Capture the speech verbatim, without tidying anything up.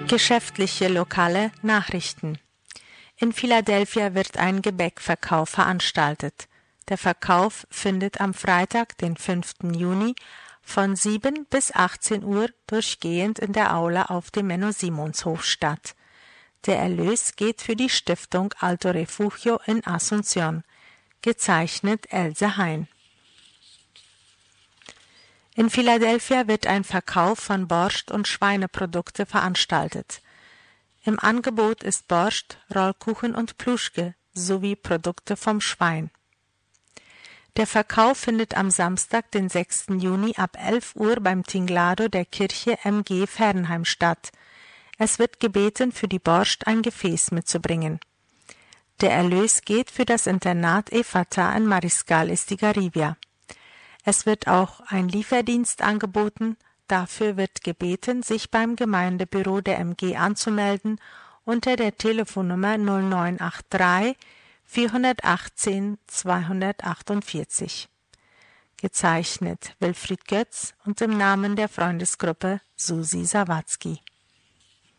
Geschäftliche lokale Nachrichten. In Philadelphia wird ein Gebäckverkauf veranstaltet. Der Verkauf findet am Freitag, den fünften Juni, von sieben bis achtzehn Uhr durchgehend in der Aula auf dem Menno-Simons-Hof statt. Der Erlös geht für die Stiftung Alto Refugio in Asunción. Gezeichnet Else Hein. In Philadelphia wird ein Verkauf von Borscht und Schweineprodukte veranstaltet. Im Angebot ist Borscht, Rollkuchen und Pluschke sowie Produkte vom Schwein. Der Verkauf findet am Samstag, den sechsten Juni ab elf Uhr beim Tinglado der Kirche M G Fernheim statt. Es wird gebeten, für die Borscht ein Gefäß mitzubringen. Der Erlös geht für das Internat Efata in Mariscal Estigarribia. Es wird auch ein Lieferdienst angeboten. Dafür wird gebeten, sich beim Gemeindebüro der M G anzumelden unter der Telefonnummer null neun acht drei vier eins acht zwei acht. Gezeichnet Wilfried Götz und im Namen der Freundesgruppe Susi Sawatzki.